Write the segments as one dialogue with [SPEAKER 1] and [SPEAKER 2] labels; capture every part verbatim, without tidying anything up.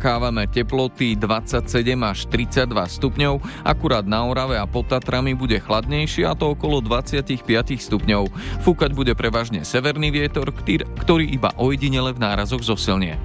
[SPEAKER 1] očakávame teploty dvadsaťsedem až tridsaťdva stupňov, akurát na Orave a pod Tatrami bude chladnejšie, a to okolo dvadsaťpäť stupňov. Fúkať bude prevažne severný vietor, ktorý iba ojedinele v nárazoch zosilnie.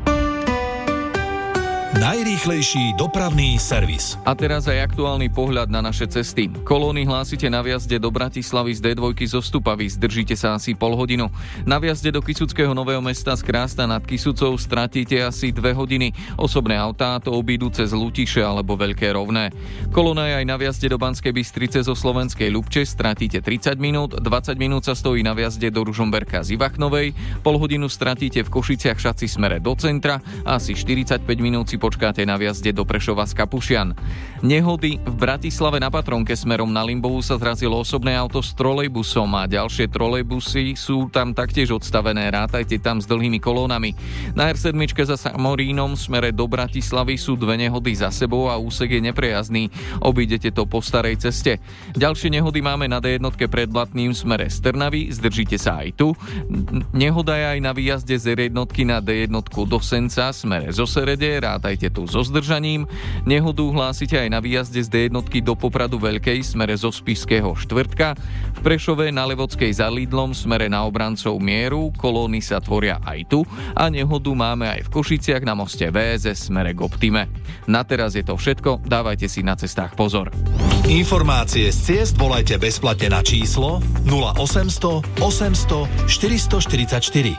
[SPEAKER 2] Najrýchlejší dopravný servis.
[SPEAKER 1] A teraz aj aktuálny pohľad na naše cesty. Kolóny hlásite na vjazde do Bratislavy z dé dva zo Stupavy. Zdržíte sa asi pol hodinu. Na vjazde do Kysuckého Nového Mesta z Krásta nad Kysucou stratíte asi dve hodiny. Osobné autá to obídu cez Lutiše alebo Veľké Rovné. Kolóna je aj na vjazde do Banskej Bystrice zo Slovenskej Ľubče. Stratíte tridsať minút. dvadsať minút sa stojí na vjazde do Ružomberka z Ivachnovej. Pol hodinu stratíte v Košiciach Šaci smere do centra. Asi štyridsaťpäť minút si počkáte na vjazde do Prešova z Kapušian. Nehody v Bratislave na Patronke smerom na Limbovu sa zrazilo osobné auto s trolejbusom a ďalšie trolejbusy sú tam taktiež odstavené. Rátajte tam s dlhými kolónami. Na er sedem za Samorínom smere do Bratislavy sú dve nehody za sebou a úsek je neprejazdný. Obídete to po starej ceste. Ďalšie nehody máme na dé jedna pred Blatným smere z Trnavy. Zdržíte sa aj tu. Nehoda je aj na výjazde z er jedna na dé jedna do Senca smere zo Serede. Rátajte tu so zdržaním. Nehodu hlásite aj na výjazde z dé jedna do Popradu Veľkej smere zo Spišského štvrtka. V Prešove na Levodskej za Lidlom smere na Obrancov Mieru. Kolóny sa tvoria aj tu. A nehodu máme aj v Košiciach na moste vé ze smere k Optime. Na teraz je to všetko. Dávajte si na cestách pozor.
[SPEAKER 2] Informácie z ciest volajte bezplatne na číslo nula osemsto osemsto štyristoštyridsaťštyri.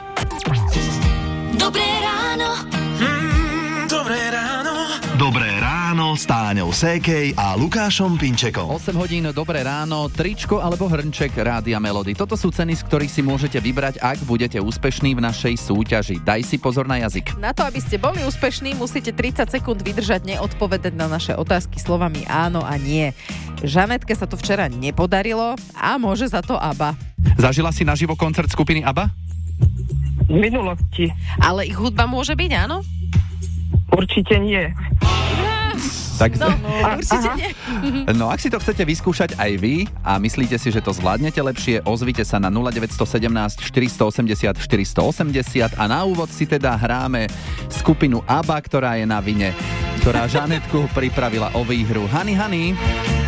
[SPEAKER 3] Dobré ráno.
[SPEAKER 2] Mm, dobré ráno. Dobré ráno s Táňou Sékej a Lukášom Pinčekom.
[SPEAKER 4] osem hodín, dobré ráno, tričko alebo hrnček Rádia Melody. Toto sú ceny, z ktorých si môžete vybrať, ak budete úspešní v našej súťaži. Daj si pozor na jazyk.
[SPEAKER 5] Na to, aby ste boli úspešní, musíte tridsať sekúnd vydržať neodpovedať na naše otázky slovami áno a nie. Žanetke sa to včera nepodarilo a môže za to ABBA.
[SPEAKER 4] Zažila si naživo koncert skupiny ABBA?
[SPEAKER 6] V minulosti.
[SPEAKER 5] Ale ich hudba môže byť, áno?
[SPEAKER 6] Určite nie.
[SPEAKER 4] Tak...
[SPEAKER 5] No, určite nie.
[SPEAKER 4] No, ak si to chcete vyskúšať aj vy a myslíte si, že to zvládnete lepšie, ozvite sa na nula deväť jedna sedem štyri osem osem štyri osem osem a na úvod si teda hráme skupinu ABBA, ktorá je na vine, ktorá Žanetku pripravila o výhru. Honey, honey.